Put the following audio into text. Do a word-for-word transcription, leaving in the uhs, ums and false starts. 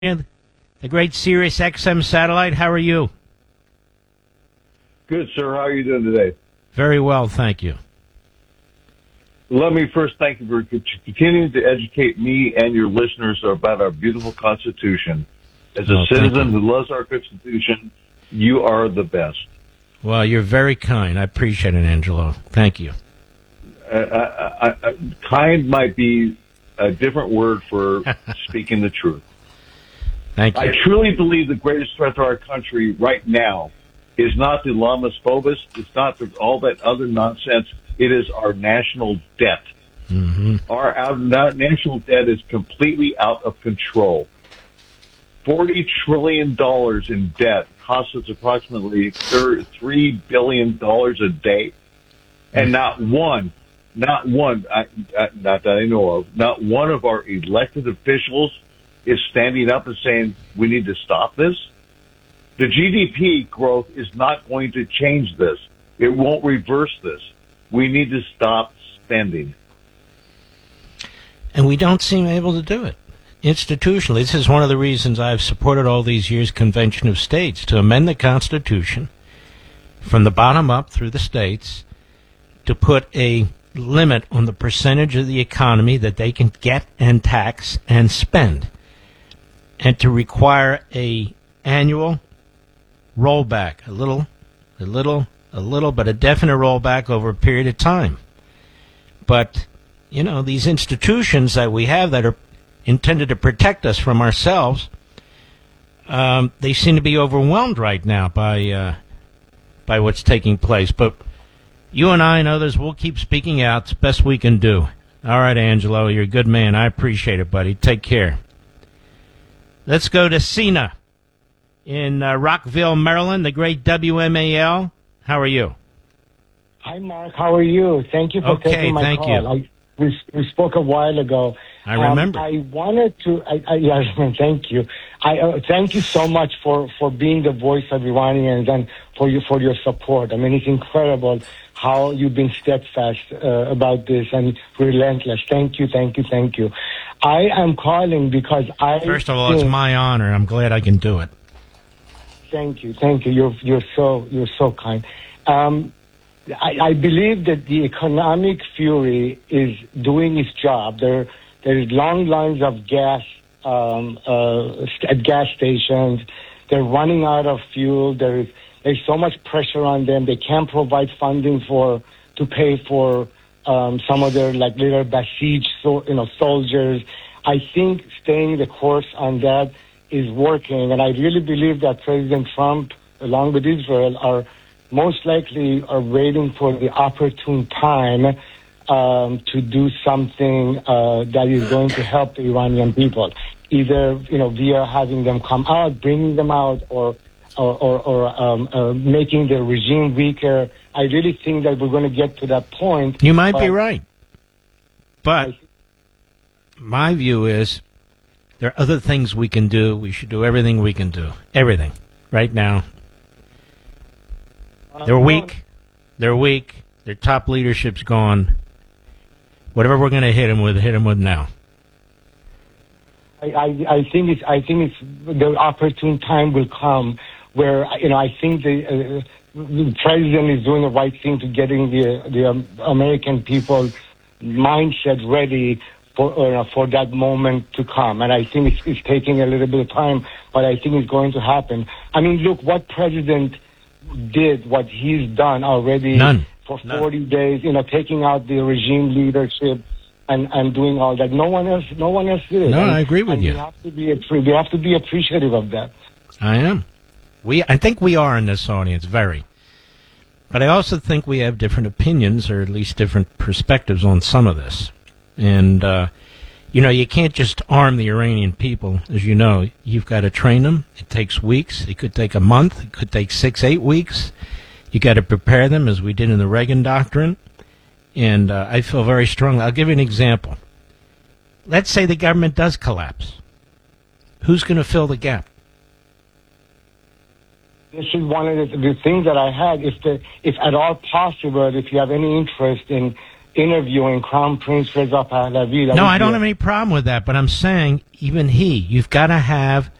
the great Sirius X M satellite. How are you? Good, sir. How are you doing today? Very well, thank you. Let me first thank you for continuing to educate me and your listeners about our beautiful Constitution. As a Oh, citizen who loves our Constitution, you are the best. Well, you're very kind. I appreciate it, Angelo. Thank you. Uh, I, I, I, kind might be a different word for speaking the truth. Thank you. I truly believe the greatest threat to our country right now is not the Lamas Phobos. It's not the, all that other nonsense. It is our national debt. Mm-hmm. Our, our national debt is completely out of control. forty trillion dollars in debt costs us approximately three billion dollars a day. And not one, not one, I, I, not that I know of, not one of our elected officials is standing up and saying, we need to stop this. The G D P growth is not going to change this. It won't reverse this. We need to stop spending. And we don't seem able to do it. Institutionally, this is one of the reasons I've supported all these years Convention of States to amend the Constitution from the bottom up through the states to put a limit on the percentage of the economy that they can get and tax and spend, and to require a annual rollback, a little, a little, a little, but a definite rollback over a period of time. But, you know, these institutions that we have that are intended to protect us from ourselves, um, they seem to be overwhelmed right now by uh, by what's taking place. But you and I and others will keep speaking out. It's the best we can do. All right, Angelo, you're a good man. I appreciate it, buddy. Take care. Let's go to Cena in uh, Rockville, Maryland, the great W M A L. How are you? Hi, Mark. How are you? Thank you for okay, taking my thank call. You. I, we, we spoke a while ago. I remember. Um, I wanted to. I, I, yes, thank you. I uh, thank you so much for, for being the voice of Iranians and for you for your support. I mean, it's incredible how you've been steadfast uh, about this and relentless. Thank you, thank you, thank you. I am calling because I. First of all, it's my honor. I'm glad I can do it. Thank you, thank you. You're you're so you're so kind. Um, I, I believe that the economic fury is doing its job. There there is long lines of gas um, uh, at gas stations. They're running out of fuel. There is there's so much pressure on them. They can't provide funding for to pay for um, some of their like little besieged so, you know soldiers. I think staying the course on that is working, and I really believe that President Trump, along with Israel, are most likely are waiting for the opportune time um, to do something uh, that is going to help the Iranian people, either you know via having them come out, bringing them out, or or, or, or um, uh, making the regime weaker. I really think that we're going to get to that point. You might be right, but my view is there are other things we can do. We should do everything we can do. Everything. Right now. They're weak. They're weak. Their top leadership's gone. Whatever we're going to hit them with, hit them with now. I, I, I think it's. I think it's the opportune time will come where you know. I think the, uh, the president is doing the right thing to getting the the um, American people mindset ready for uh, for that moment to come. And I think it's, it's taking a little bit of time, but I think it's going to happen. I mean, look what president did, what he's done already None. for None. forty days, you know, taking out the regime leadership and, and doing all that. No one else, no one else did it. No, and, I agree with and you. We have to be, we have to be appreciative of that. I am. We, I think we are in this audience, very. But I also think we have different opinions, or at least different perspectives on some of this. And, uh, you know, you can't just arm the Iranian people. As you know, you've got to train them. It takes weeks. It could take a month. It could take six, eight weeks. You got to prepare them, as we did in the Reagan Doctrine. And uh, I feel very strongly. I'll give you an example. Let's say the government does collapse. Who's going to fill the gap? This is one of the, the things that I had. If the, if at all possible, if you have any interest in interviewing Crown Prince Reza Pahlavi. That No, would I be don't a- have any problem with that, but I'm saying even he, you've got to have